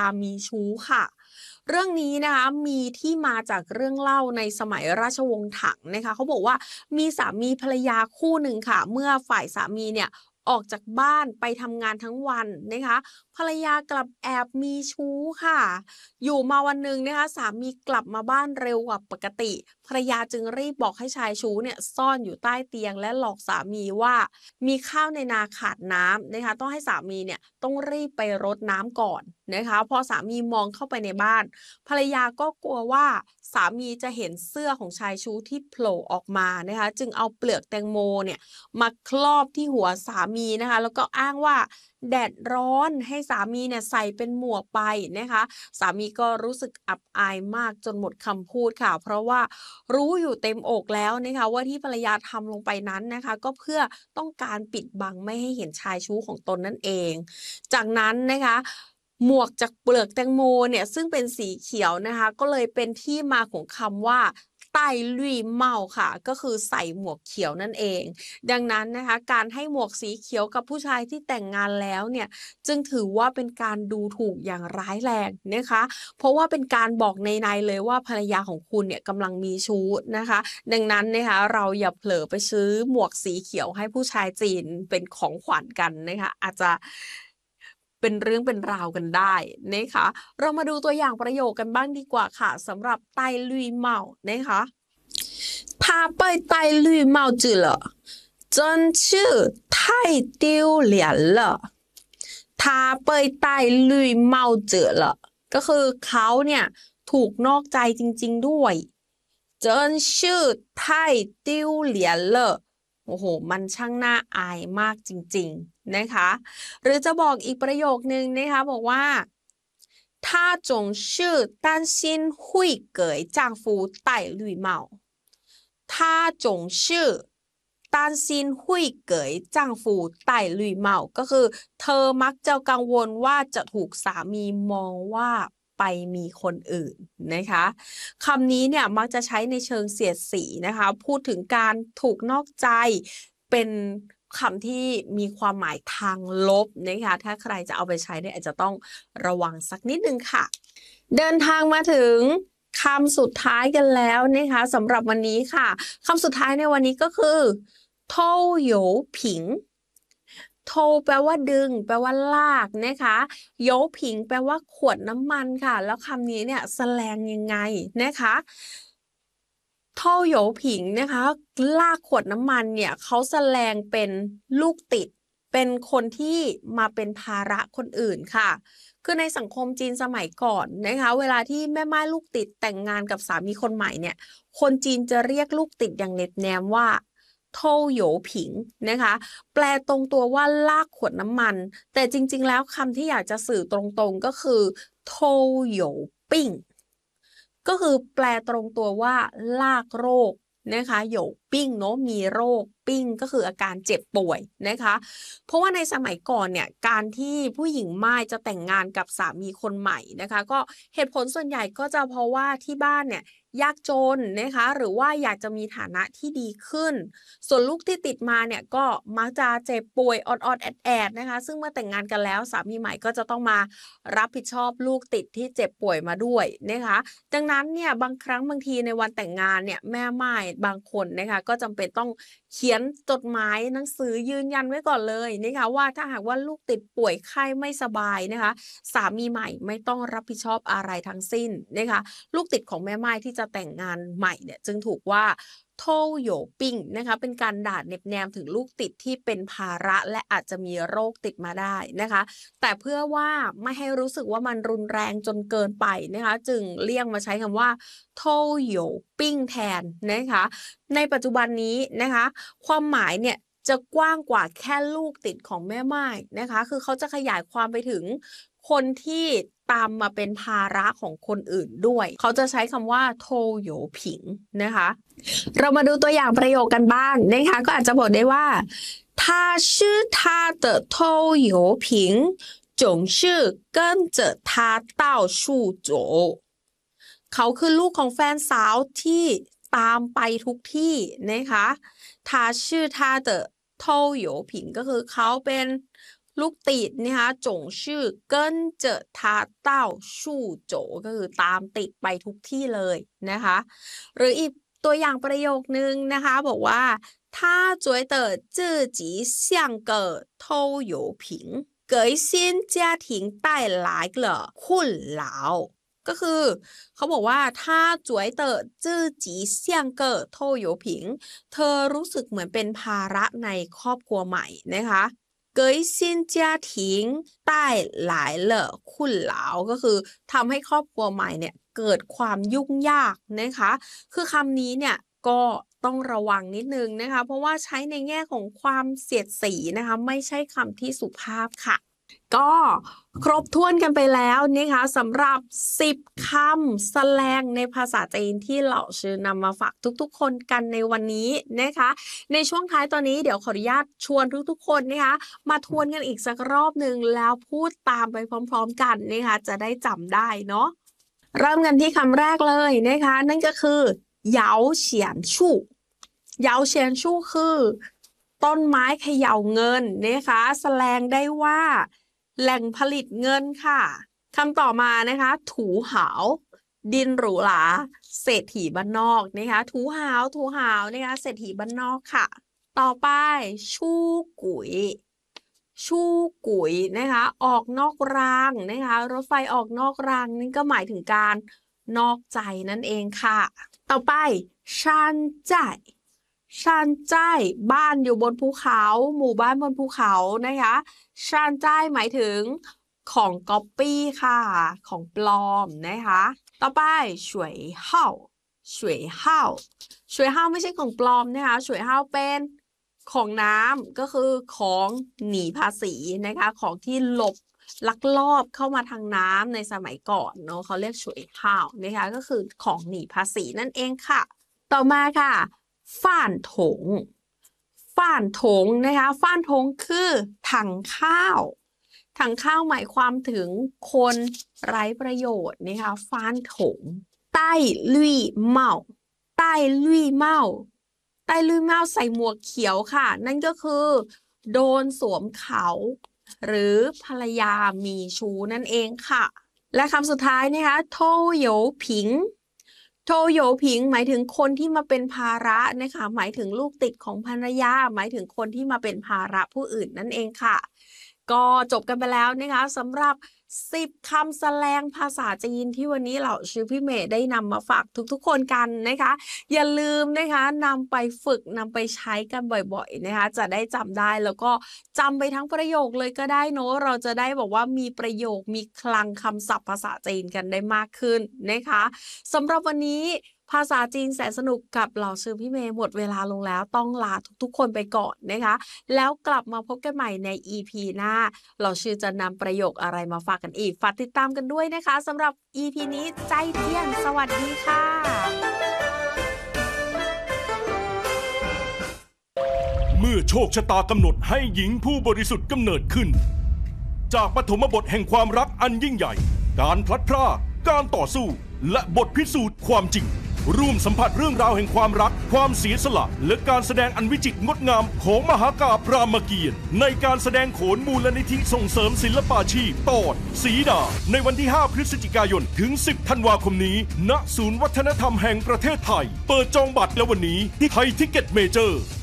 ามีชู้ค่ะเรื่องนี้นะคะมีที่มาจากเรื่องเล่าในสมัยราชวงศ์ถังนะคะเขาบอกว่ามีสามีภรรยาคู่หนึ่งค่ะเมื่อฝ่ายสามีเนี่ยออกจากบ้านไปทำงานทั้งวันนะคะภรรยากลับแอบมีชู้ค่ะอยู่มาวันหนึ่งนะคะสามีกลับมาบ้านเร็วกว่าปกติภรรยาจึงรีบบอกให้ชายชู้เนี่ยซ่อนอยู่ใต้เตียงและหลอกสามีว่ามีข้าวในนาขาดน้ำนะคะต้องให้สามีเนี่ยต้องรีบไปรดน้ำก่อนนะคะพอสามีมองเข้าไปในบ้านภรรยาก็กลัวว่าสามีจะเห็นเสื้อของชายชู้ที่โผล่ออกมานะคะจึงเอาเปลือกแตงโมเนี่ยมาครอบที่หัวสามีนะคะแล้วก็อ้างว่าแดดร้อนให้สามีเนี่ยใส่เป็นหมวกไปนะคะสามีก็รู้สึกอับอายมากจนหมดคำพูดค่ะเพราะว่ารู้อยู่เต็มอกแล้วนะคะว่าที่ภรรยาทำลงไปนั้นนะคะก็เพื่อต้องการปิดบังไม่ให้เห็นชายชู้ของตนนั่นเองจากนั้นนะคะหมวกจากเปลือกแตงโมเนี่ยซึ่งเป็นสีเขียวนะคะก็เลยเป็นที่มาของคำว่าใต้ลุยเมาค่ะก็คือใส่หมวกเขียวนั่นเองดังนั้นนะคะการให้หมวกสีเขียวกับผู้ชายที่แต่งงานแล้วเนี่ยจึงถือว่าเป็นการดูถูกอย่างร้ายแรงนะคะเพราะว่าเป็นการบอกในเลยว่าภรรยาของคุณเนี่ยกำลังมีชู้นะคะดังนั้นนะคะเราอย่าเผลอไปซื้อหมวกสีเขียวให้ผู้ชายจีนเป็นของขวัญกันนะคะอาจจะเป็นเรื่องเป็นราวกันได้นะคะเรามาดูตัวอย่างประโยคกันบ้างดีกว่าค่ะสำหรับไต้ลุยเมานะคะ他被戴绿帽子了真是太丢脸了他被戴绿帽子了ก็คือเขาเนี่ยถูกนอกใจจริงๆด้วย真是太丢脸了โอ้โหมันช่างน่าอายมากจริงๆนะคะหรือจะบอกอีกประโยคนึงนะคะบอกว่า她总是担心会给丈夫戴绿帽她总是担心会给丈夫戴绿帽ก็คือเธอมักจะกังวลว่าจะถูกสามีมองว่าไปมีคนอื่นนะคะคำนี้เนี่ยมักจะใช้ในเชิงเสียดสีนะคะพูดถึงการถูกนอกใจเป็นคำที่มีความหมายทางลบนะคะถ้าใครจะเอาไปใช้เนี่ยอาจจะต้องระวังสักนิดนึงค่ะเดินทางมาถึงคำสุดท้ายกันแล้วนะคะสำหรับวันนี้ค่ะคำสุดท้ายในวันนี้ก็คือโทโยผิงโทแปลว่าดึงแปลว่าลากนะคะโยผิงแปลว่าขวดน้ำมันค่ะแล้วคำนี้เนี่ยแสลงยังไงนะคะโทโยผิงนะคะลากขวดน้ำมันเนี่ยเขาแสลงเป็นลูกติดเป็นคนที่มาเป็นภาระคนอื่นค่ะคือในสังคมจีนสมัยก่อนนะคะเวลาที่แม่ม่ายลูกติดแต่งงานกับสามีคนใหม่เนี่ยคนจีนจะเรียกลูกติดอย่างเน็บแนมว่าโทโยผิงนะคะแปลตรงตัวว่าลากขวดน้ำมันแต่จริงๆแล้วคำที่อยากจะสื่อตรงๆก็คือโทโยปิ้งก็คือแปลตรงตัวว่าลากโรคนะคะโยปิ้งเนาะมีโรคปิ้งก็คืออาการเจ็บป่วยนะคะเพราะว่าในสมัยก่อนเนี่ยการที่ผู้หญิงม่ายจะแต่งงานกับสามีคนใหม่นะคะก็เหตุผลส่วนใหญ่ก็จะเพราะว่าที่บ้านเนี่ยยากจนนะคะหรือว่าอยากจะมีฐานะที่ดีขึ้นส่วนลูกที่ติดมาเนี่ยก็มักจะเจ็บป่วยออดแอดนะคะซึ่งเมื่อแต่งงานกันแล้วสามีใหม่ก็จะต้องมารับผิดชอบลูกติดที่เจ็บป่วยมาด้วยนะคะดังนั้นเนี่ยบางครั้งบางทีในวันแต่งงานเนี่ยแม่ม่ายบางคนนะคะก็จำเป็นต้องเขียนจดหมายหนังสือยืนยันไว้ก่อนเลยนะคะว่าถ้าหากว่าลูกติดป่วยไข้ไม่สบายนะคะสามีใหม่ไม่ต้องรับผิดชอบอะไรทั้งสิ้นนะคะลูกติดของแม่ม่ายที่จะแต่งงานใหม่เนี่ยจึงถูกว่าโทโยปิ้งนะคะเป็นการด่าเน็บแนมถึงลูกติดที่เป็นภาระและอาจจะมีโรคติดมาได้นะคะแต่เพื่อว่าไม่ให้รู้สึกว่ามันรุนแรงจนเกินไปนะคะจึงเลี่ยงมาใช้คำว่าโทโยปิ้งแทนนะคะในปัจจุบันนี้นะคะความหมายเนี่ยจะกว้างกว่าแค่ลูกติดของแม่ม่ายนะคะคือเขาจะขยายความไปถึงคนที่ตามมาเป็นภาระของคนอื่นด้วยเขาจะใช้คำว่าโทโยผิงนะคะเรามาดูตัวอย่างประโยคกันบ้างนะคะก็อาจจะบอกได้ว่า他是他的偷油瓶总是跟着他到处走เขาคือลูกของแฟนสาวที่ตามไปทุกที่นะคะ他是他的偷油瓶ก็คือเขาเป็นลูกติดนะคะจงชื่อเกินเจอทาเต้าชู่โจก็คือตามติดไปทุกที่เลยนะคะหรืออีกตัวอย่างประโยคนึงนะคะบอกว่า他觉得自己像个偷油瓶给新家庭带来了困扰ก็คือเขาบอกว่าถ้าจวยเต๋อจื้อจีเซียงเกอโทโยผิงเธอรู้สึกเหมือนเป็นภาระในครอบครัวใหม่นะคะเกยซินเจียถิงใต้หลายเหล่อคุณเหลาก็คือทำให้ครอบครัวใหม่เนี่ยเกิดความยุ่งยากนะคะคือคำนี้เนี่ยก็ต้องระวังนิดนึงนะคะเพราะว่าใช้ในแง่ของความเสียดสีนะคะไม่ใช่คำที่สุภาพค่ะก็ครบถ้วนกันไปแล้วนะคะสำหรับ10คำแสลงในภาษาจีนที่เหล่าชื่อนำมาฝากทุกๆคนกันในวันนี้นะคะในช่วงท้ายตอนนี้เดี๋ยวขออนุญาตชวนทุกๆคนนะคะมาทวนกันอีกสักรอบหนึ่งแล้วพูดตามไปพร้อมๆกันนะคะจะได้จำได้เนาะเริ่มกันที่คำแรกเลยนะคะนั่นก็คือเหยาเฉียนชู่เหยาเฉียนชู่คือต้นไม้เขย่าเงินนะคะแสลงได้ว่าแหล่งผลิตเงินค่ะคำต่อมานะคะถูหาวดินหรูหราเศรษฐีบ้านนอกนะคะถูหาวนะคะเศรษฐีบ้านนอกค่ะต่อไปชู่กุ๋ยนะคะออกนอกรางนะคะรถไฟออกนอกรางนี่ก็หมายถึงการนอกใจนั่นเองค่ะต่อไปชันจ่ายบ้านอยู่บนภูเขาหมู่บ้านบนภูเขานะคะชันจ่ายหมายถึงของก๊อปปี้ค่ะของปลอมนะคะต่อไปฉวยเห่าไม่ใช่ของปลอมนะคะฉวยเห่าเป็นของน้ำก็คือของหนีภาษีนะคะของที่ลักลอบเข้ามาทางน้ำในสมัยก่อนเนาะเขาเรียกฉวยเห่านะคะก็คือของหนีภาษีนั่นเองค่ะต่อมาค่ะฟ่านถงนะคะฟ่านถงคือถังข้าวหมายความถึงคนไร้ประโยชน์นะคะฟ่านถงใต้ลุยเมาใส่หมวกเขียวค่ะนั่นก็คือโดนสวมเขาหรือภรรยามีชู้นั่นเองค่ะและคำสุดท้ายนะคะโทโยผิงหมายถึงคนที่มาเป็นภาระนะคะหมายถึงลูกติดของภรรยาหมายถึงคนที่มาเป็นภาระผู้อื่นนั่นเองค่ะก็จบกันไปแล้วนะคะสำหรับ10คำแสลงภาษาจีนที่วันนี้เหล่าชื่อพี่เมย์ได้นำมาฝากทุกๆคนกันนะคะอย่าลืมนะคะนำไปฝึกนำไปใช้กันบ่อยๆนะคะจะได้จำได้แล้วก็จำไปทั้งประโยคเลยก็ได้เนอะเราจะได้บอกว่ามีประโยคมีคลังคำศัพท์ภาษาจีนกันได้มากขึ้นนะคะสำหรับวันนี้ภาษาจีนแสนสนุกกับเหล่าชื่อพี่เมย์หมดเวลาลงแล้วต้องลาทุกๆคนไปก่อนนะคะแล้วกลับมาพบกันใหม่ใน EP หน้าเหล่าชื่อจะนำประโยคอะไรมาฝากกันอีกฝากติดตามกันด้วยนะคะสำหรับ EP นี้ใจเที่ยงสวัสดีค่ะเมื่อโชคชะตากำหนดให้หญิงผู้บริสุทธิ์กำเนิดขึ้นจากปฐมบทแห่งความรักอันยิ่งใหญ่การพลัดพรากการต่อสู้และบทพิสูจน์ความจริงร่วมสัมผัสเรื่องราวแห่งความรักความเสียสละและการแสดงอันวิจิตรงดงามของมหากาพย์รามเกียรติ์ในการแสดงโขนมูลนิธิส่งเสริมศิลปาชีพตอนสีดาในวันที่ 5 พฤศจิกายนถึง 10 ธันวาคมนี้ณศูนย์วัฒนธรรมแห่งประเทศไทยเปิดจองบัตรแล้ววันนี้ที่ไทยทิกเก็ตเมเจอร์